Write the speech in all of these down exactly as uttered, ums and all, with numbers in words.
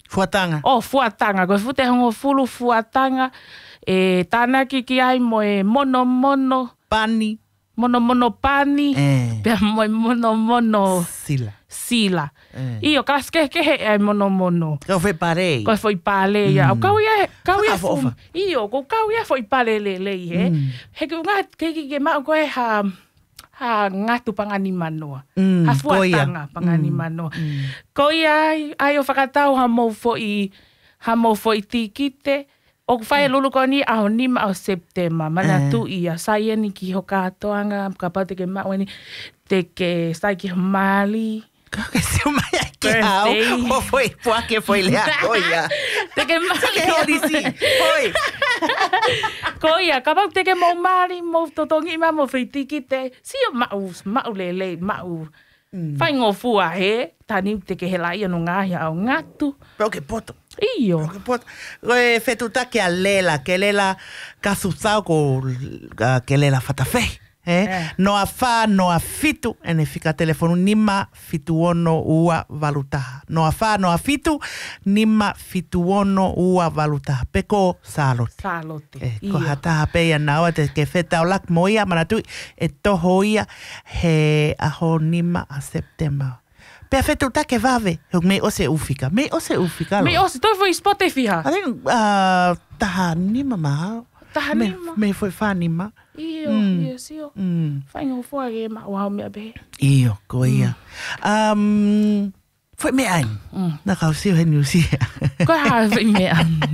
Fuatanga. O, fuatanga. Koe fute hongo fulu fuatanga. E tāna kiki ai mo e mono mono. Pani. Mono mono pani. Eh. Pea mo e mono mono. Sila. Sila. Eh. Io, kas ke ke he ai mono mono. Kau foi parei. Koe foi pale ia. Mm. Kau ia, kau ia fu. Whakafofa. Io, ko kau ia foi pale le le he. Mm. He ku ngā ke ki ke mau koe ha ha ngatu pangani manoa. Mm, Ha koia. fuatanga pangani Mm, manoa. mm. Ko ia ai, ai o whakatau ha mou fo i ha mou fo i tikite. O whae mm. lulu ko ni aho nima o September. Mana Eh. tu ia. Sai ni ki ho katoanga. Ka pau te ke mau ni. Te ke sai ki mali. Kau ke se mai ai ke au. Birthday. O foi pua ke foi lea koia. Te ke mali. Ke orisi. Foi. Ko ia, ka pau te ke mau mali. Mau totongi ma mau whi tikite. Si o mau, mau le le, mau. Mm. Whai ngō fua he. Tani te ke he lai anu ngahi au ngatu. Pero ke poto. Iyo. Pero ke poto. Koe fetuta ke a lela. Ke lela ka susau ko uh, ke lela fatafei. Eh? Eh. No a fa, no a fitu, ene fika telefonu nima fitu ono ua valutaha. No a fa, no a fitu, nima fitu ono ua valutaha. Peko salot. Salote. Eh, Iyo. ko hataha peia naua te ke feta o lak moia manatui e toho ia he aho nima a September. Pea fetu ta ke vave, me ose ufika. Me ose ufika. Me osi, toi foi Spotify ha. I think uh, taha nima maha. Taha me, nima. Me foi fa nima. Iyo, Mm. iyo, sio. Mm. Whai ngō fua ke ma wau mea behe. Iyo, ko ia. Um, foi me ai. Mm. Na kau siu he niusia. Koe hae whi mea.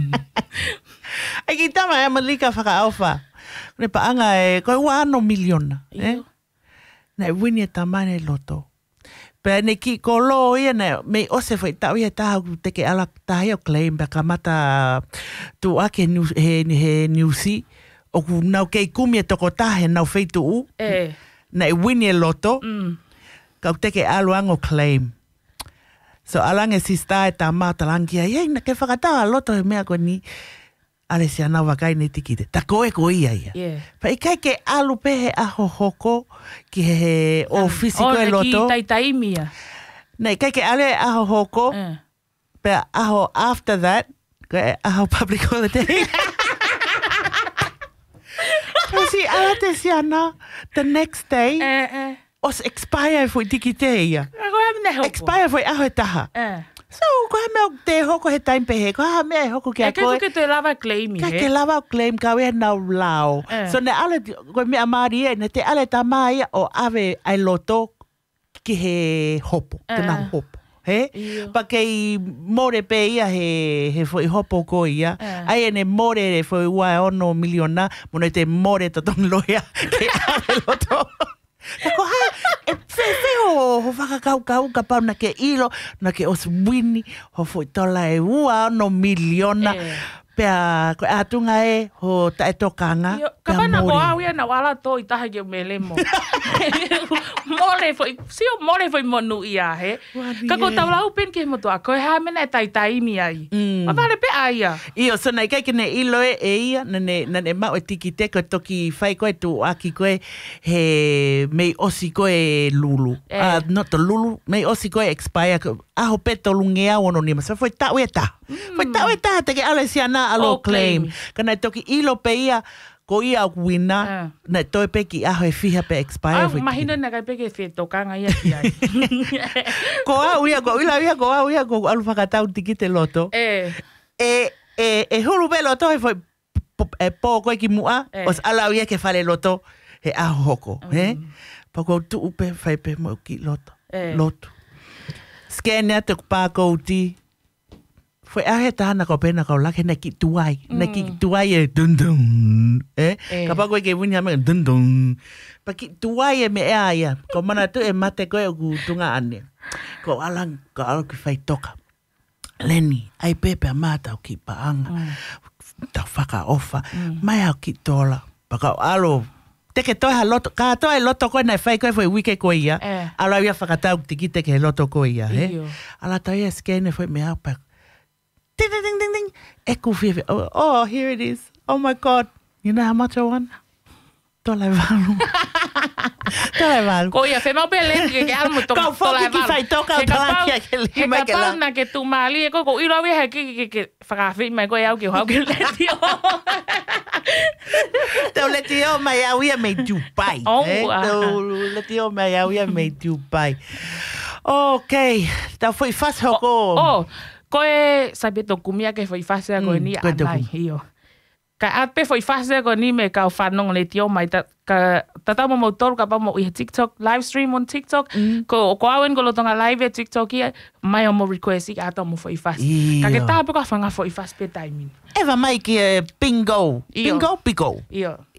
Ai ki tama e malika whakaawha. Ne paanga e, koe ua ano miliona. Eh? Iyo. Na e wini e tamane loto. Pea ne ki ko lo ia ne, me ose foi tau ia taha ku teke ala tahi o claim, pea kamata tu ake niu- he, he niusi, o ku nau kei kumi e toko tahe nau feitu u, E. na e wini e loto, Mm. kau teke aluango claim. So alange si sta e ta mata langia, ei na ke whakatawa loto he mea ko ni, ale si anau wakai ne tikite. Ta koe ko ia ia. Yeah. Pa i kai ke alu pehe aho hoko ki he ofisi O, koe ne loto. ki taitaimia. Nei, kai ke ale aho hoko, Eh. pe aho after that, koe aho public holiday. Kasi ala te si ana, the next day, Eh, eh. os expire foi tikite ia. Ako hea mene hopo. Expire foi aho e taha. Eh. So, koe mea te hoko he time pehe, koe ha mea e hoko ki a E ke koe. tuke te lava claimi, Ka he. ke lava o claim ka wea nau lao. Eh. So ne ale, koe mea maari e, ne te ale ta ia o ave ai loto ki he hopo, Eh. te nau hopo. He? Iyo. Pa kei more pe ia he, he foi hopo ko ia. Eh. Ai ene more e foi ua e ono miliona, mono te more to tong loia ke ave loto. Tako ha, e fefe ho, ho whakakau-kau ka pau na ke ilo, na ke os wini, ho foi tola e ua ono miliona. Eh. Pea, koe atunga e, ho tae tokanga. Iyo, ka pana ko au ia na wala to i taha ki o mele mo. Mole foi, sio mole foi monu ia he. Wani Ka ko e. tau lau pen ke mo toa, koe ha mena e tai taimi ai. Mm. Ma vale pe aia. Io, so nei kai kene ilo e e ia, nane, nane mau e tiki te koe toki whai koe tu aki koe he mei osi koe lulu. Eh. Uh, not the lulu, mei osi koe expire, ko- aho peto lungea ono nima. So foi tau e ta. Mm. Foi tau e ta, te ke ale si ana alo O claim. claim. Kana e toki ilo pe ia, ko ia wina, Eh. na toi pe ki aho e fiha pe expire. Ai, foi mahina na kai peke fe tokanga ia ki ai. Ko au ia, ko ila ia, ko au ia, ko alu whakatau tiki te loto. Eh, E, e, e huru pe loto e foi p- e pō koe ki mua, Eh. os alau ia ke whale loto he aho hoko, Mm. he? Pa kou tu upe whai pe mo ki loto. Eh. Loto. Scan ea te pā kou ti. Foi ahe tahana ko pena kau lake na ki tuai. Na ki tuai e dun dun. Eh? Eh. Ka pa koe ke wini hame dun dun. Pa ki tuai e me ea ia. Ko mana tu e mate koe o ku tunga ane. Ko alang, ko alang ki whai toka. Leni, ai pepe a mata o ki paanga. Mm. Tau whaka ofa. Mm. Mai au ki tola. Pa kau alo. Teke toi ha loto. Ka toi loto koe nai whai koe foi wike koe ia. Eh. Alo ia whakatau tiki teke he loto koe ia. He? Iyo. Ala tau ia skene foi me au pa. Ding, ding, ding, ding, ding. Eku whiwhi. Oh, oh, here it is. Oh my God. You know how much I won? Tola e walu. Tala malu. Ko ia fe mau pe le ke ke almo to. Kau foki ki fai toka o talangia ke lima ke la. Ka na ke tu mali ko ko ilo we ke ke ke whakawhi mai ko iau ke hau ke le tio. Tau le tio mai au ia mei tupai. Oh, Tau le tio mai au ia mei tupai. Okay, tau foi fas hoko. Oh, ko e sabe to kumia ke foi fase ko ni anai io. Ka ape foi fase ko ni me ka whanong le tio mai ta ka tata mo motor ka pa mo i TikTok live stream on TikTok ko ko awen ko lo tonga live e TikTok ia mai mo request i ata mo foi fase. Ka ke ta pe ko whanga foi fase pe timing. Eva mai ki bingo. Bingo, bingo. Io.